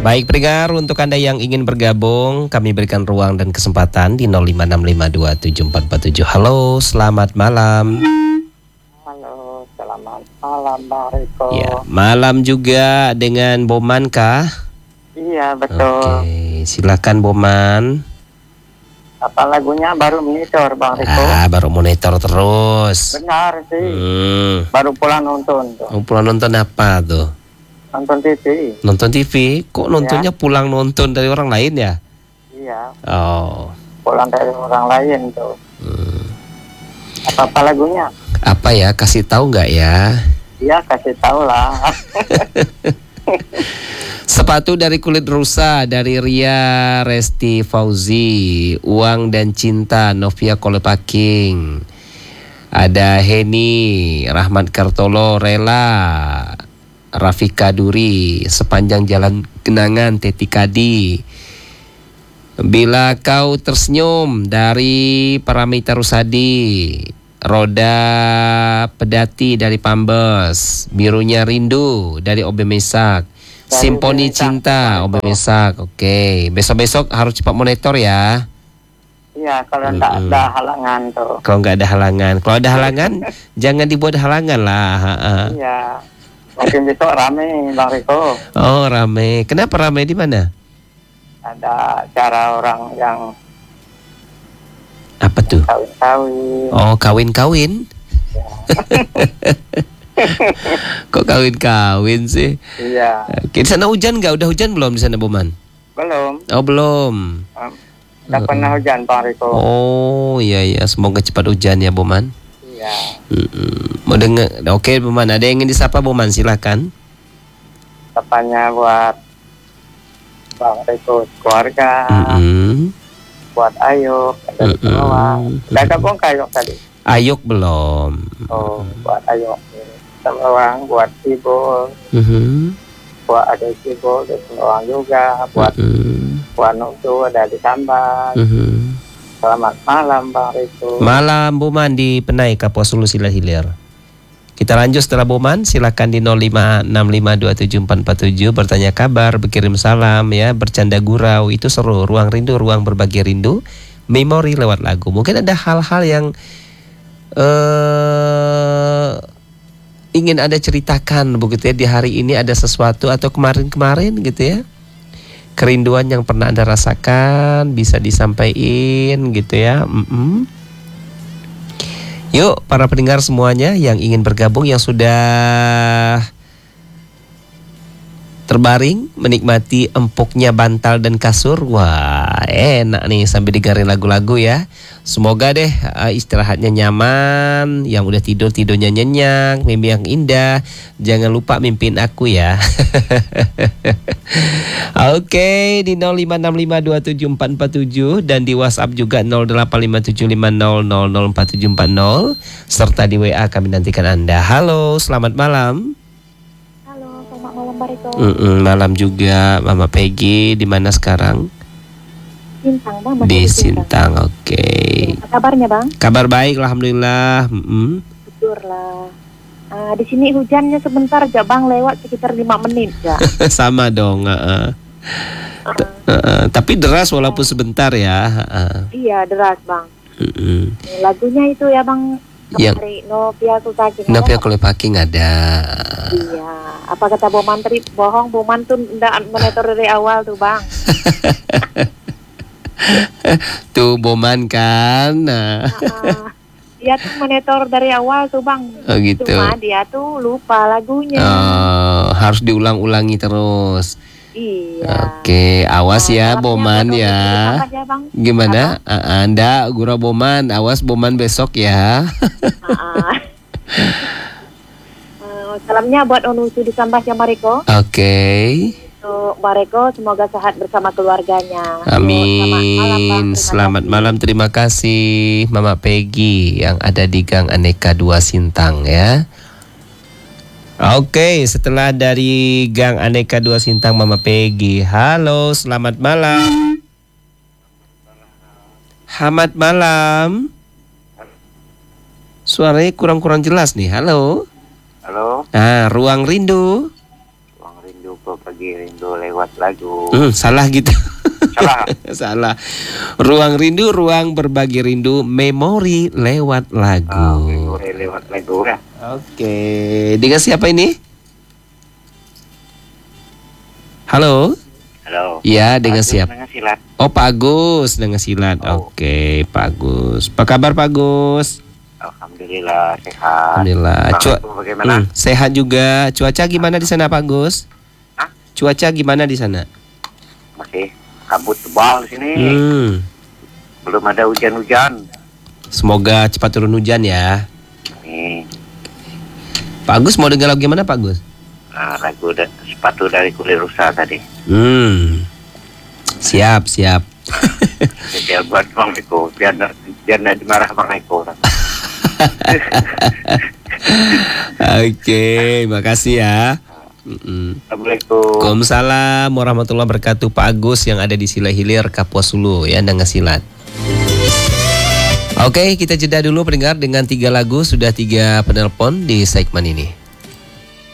Baik pendengar, untuk Anda yang ingin bergabung, kami berikan ruang dan kesempatan di 0565274447. Halo, selamat malam. Halo, selamat malam Bang Riko. Ya, malam juga dengan Boman kah? Iya, betul. Oke, silakan Boman. Apa lagunya baru monitor Bang Riko? Baru monitor terus. Benar sih. Baru pulang nonton tuh. Pulang nonton apa tuh? Nonton TV. Nonton TV? Kok nontonnya pulang nonton dari orang lain ya? Iya. Oh. Pulang dari orang lain tuh. Apa lagunya? Apa ya? Kasih tahu nggak ya? Iya, kasih tahu lah. Sepatu dari kulit rusa dari Ria Resti Fauzi. Uang dan cinta Novia Kolepaking. Ada Heni Rahmat Kartolo Rela, Rafika Duri, Sepanjang Jalan Kenangan Teti Kadi. Bila Kau Tersenyum dari Paramita Rusadi. Roda Pedati dari Pambes. Birunya Rindu dari Obe Mesak. Simponi Cinta Obe Mesak. Oke, besok-besok harus cepat monitor ya. Iya, kalau enggak ada halangan tuh. Kalau nggak ada halangan. Kalau ada halangan jangan dibuat halangan lah. Iya. Mungkin besok rame Bang Riko. Oh, rame. Kenapa rame, di mana? Ada acara orang yang apa tuh? Kawin-kawin. Oh, kawin-kawin. Ya. Kok kawin-kawin sih? Iya. Oke, di sana hujan nggak? Udah hujan belum di sana, Boman? Belum. Oh, belum. Nggak pernah hujan Bang Riko. Oh, iya. Semoga cepat hujan ya, Boman. Iya. Mau dengar? Oke, Boman. Ada yang ingin disapa, Boman? Silakan. Sapanya buat Bang Riko keluarga. Buat Ayuk dari Semawang. Udah gabung ke Ayuk tadi? Ayuk belum. Oh, buat Ayuk Semawang, buat Ibu, buat adik Ibu di Semawang juga, buat Nutu ada di Sambal. Selamat malam Bang Riko. Malam Boman di Penai Kapuas Hulu Sila Hilir. Kita lanjut setelah Boman, silakan di 0565274447 bertanya kabar, berkirim salam ya, bercanda gurau, itu seru. Ruang rindu, ruang berbagi rindu, memori lewat lagu. Mungkin ada hal-hal yang ingin Anda ceritakan begitu ya, di hari ini ada sesuatu atau kemarin-kemarin gitu ya. Kerinduan yang pernah Anda rasakan bisa disampaikan gitu ya. Yuk para pendengar semuanya yang ingin bergabung, yang sudah terbaring menikmati empuknya bantal dan kasur. Wah, enak nih sambil digarin lagu-lagu ya. Semoga deh istirahatnya nyaman. Yang udah tidur, tidurnya nyenyak, mimpi yang indah. Jangan lupa mimpiin aku ya. Oke, di 0565274447 dan di WhatsApp juga 085750004740 serta di WA kami nantikan Anda. Halo, selamat malam. Malam Barito. Malam juga Mama Peggy. Di mana sekarang? Sintang Bang. Di Sintang. Oke. Apa kabarnya Bang? Kabar baik, alhamdulillah. Syukurlah. Di sini hujannya sebentar aja Bang, lewat sekitar 5 menit ya. Sama dong. Tapi deras walaupun sebentar ya. Iya deras Bang. Lagunya itu ya Bang. Yang Novia Kolepaking ada. Iya. Apa kata Boman tadi? Bohong, Boman tuh udah monitor dari awal tuh Bang. Tuh Boman kan. Dia tuh monitor dari awal tuh Bang. Oh gitu. Cuma dia tuh lupa lagunya. Harus diulang-ulangi terus. Iya. Oke, awas ya Boman ya. Gimana? Anda gura Boman, awas Boman besok ya. Salamnya buat Onusu di Sambas ya Mariko. Oke. Untuk Mariko semoga sehat bersama keluarganya. Amin. Selamat malam, terima kasih Mama Peggy yang ada di Gang Aneka 2 Sintang ya. Oke, setelah dari Gang Aneka 2 Sintang Mama Peggy. Halo, selamat malam. Selamat malam. Suaranya kurang-kurang jelas nih. Halo. Halo. Ruang rindu. Ruang rindu berbagi rindu lewat lagu. Salah gitu. Salah. Salah. Ruang rindu, ruang berbagi rindu, memori lewat lagu. Memori lewat lagu ya. Oke, dengan siapa ini? Halo. Halo. Ya, dengan siapa? Dengan Silat. Oh, Pak Agus dengan Silat. Oke, Pak Agus. Apa kabar Pak Agus? Alhamdulillah sehat. Alhamdulillah. Bagaimana? Sehat juga. Cuaca gimana di sana Pak Agus? Hah? Cuaca gimana di sana? Masih kabut tebal di sini. Belum ada hujan-hujan. Semoga cepat turun hujan ya. Nih. Pak Agus mau dengar lagu gimana Pak Agus? Lagu sepatu dari kulit rusa tadi. Siap. Biar buat Bang Eko, biar nggak dimarah Bang Eko. Oke, makasih ya. Assalamualaikum. Waalaikumsalam warahmatullahi wabarakatuh. Pak Agus yang ada di Sila Hilir, Kapuas Hulu ya, dengan Silat. Oke, kita jeda dulu pendengar dengan 3 lagu, sudah 3 penelpon di segmen ini.